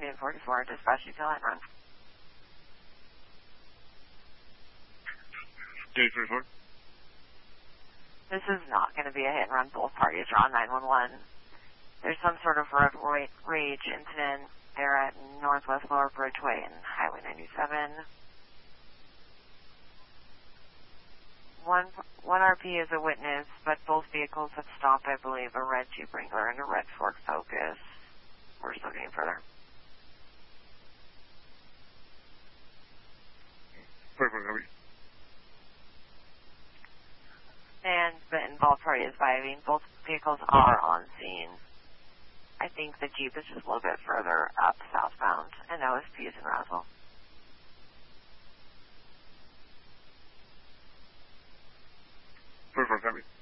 afternoon, 44, dispatch detail hit and run. Day 44. This is not going to be a hit and run. Both parties are on 911. There's some sort of road rage incident there at Northwest Lower Bridgeway and Highway 97. One RP is a witness, but both vehicles have stopped, I believe, a red Jeep Wrangler and a red Ford Focus. We're still getting further. Perfect, Harry. And the involved party is driving. Both vehicles are on scene. I think the Jeep is just a little bit further up southbound, and OSP is in Roswell. Perfect, Harry.